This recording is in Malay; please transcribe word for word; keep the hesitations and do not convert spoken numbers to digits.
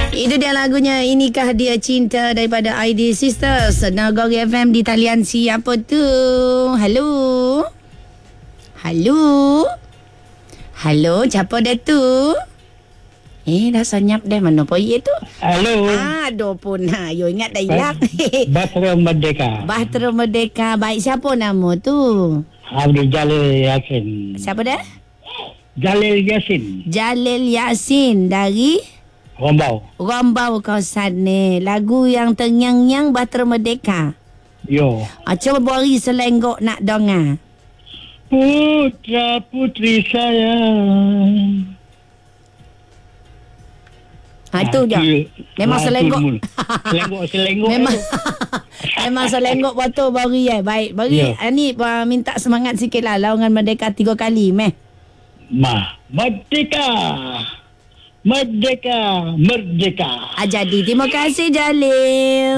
Itu dia lagunya Inikah Dia Cinta daripada I D Sisters. Nagori F M di talian siapa tu? Halo. Halo. Halo, siapa dia tu? Eh, dah senyap dah. Mana poye tu? Halo. Aduh pun. Ha, you ingat dah hilang. Bahtera Merdeka. Bahtera Merdeka. Baik, siapa nama tu? Abdul Jalil Yasin. Siapa dah? Jalil Yasin. Jalil Yasin dari Rombau. Rombau kawasan ni. Lagu yang terngiang-ngiang Bahtera Merdeka. Yo. Ah, cuba beri selenggok nak dengar. Putra putri saya. Ha, itu je. Memang selenggok. Selenggok, selenggok. Memang memang selenggok betul bari eh. Baik, bari. Ya. Yeah. Ni uh, minta semangat sikit lah. Laungan Merdeka tiga kali, meh. Ma. Merdeka. Merdeka. Merdeka. Ah, jadi, terima kasih Jalil.